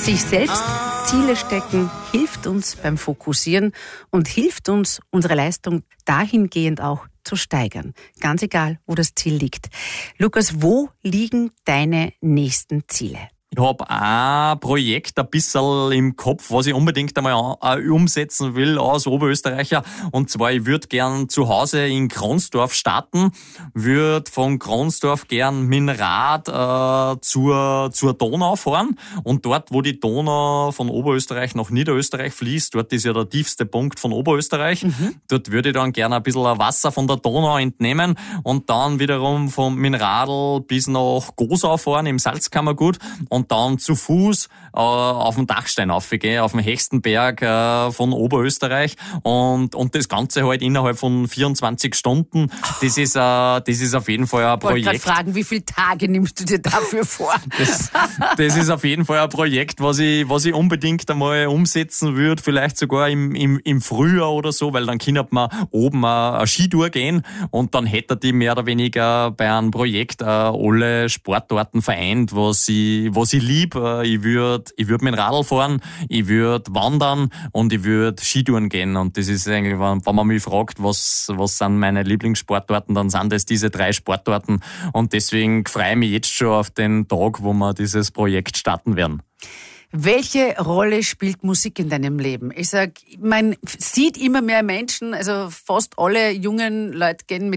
Sich selbst Ziele stecken hilft uns beim Fokussieren und hilft uns, unsere Leistung dahingehend auch zu steigern. Ganz egal, wo das Ziel liegt. Lukas, wo liegen deine nächsten Ziele? Ich habe ein Projekt ein bisschen im Kopf, was ich unbedingt einmal umsetzen will als Oberösterreicher. Und zwar, ich würde gern zu Hause in Kronsdorf starten, würde von Kronsdorf gern mit dem Rad zur Donau fahren. Und dort, wo die Donau von Oberösterreich nach Niederösterreich fließt, dort ist ja der tiefste Punkt von Oberösterreich. Dort würde ich dann gerne ein bisschen Wasser von der Donau entnehmen und dann wiederum mit dem Radl bis nach Gosau fahren, im Salzkammergut. Und dann zu Fuß auf den Dachstein raufgehen, auf den höchsten Berg von Oberösterreich und das Ganze halt innerhalb von 24 Stunden. Das ist auf jeden Fall ein Projekt. Ich wollte gerade fragen, wie viele Tage nimmst du dir dafür vor? Das ist auf jeden Fall ein Projekt, was ich unbedingt einmal umsetzen würde, vielleicht sogar im Frühjahr oder so, weil dann kann man oben eine Skitour gehen und dann hätte die mehr oder weniger bei einem Projekt alle Sportarten vereint, was ich liebe. Ich würde mit dem Radl fahren, ich würde wandern und ich würde Skitouren gehen. Und das ist eigentlich, wenn man mich fragt, was sind meine Lieblingssportarten, dann sind das diese 3 Sportarten. Und deswegen freue ich mich jetzt schon auf den Tag, wo wir dieses Projekt starten werden. Welche Rolle spielt Musik in deinem Leben? Ich sag, man sieht immer mehr Menschen, also fast alle jungen Leute gehen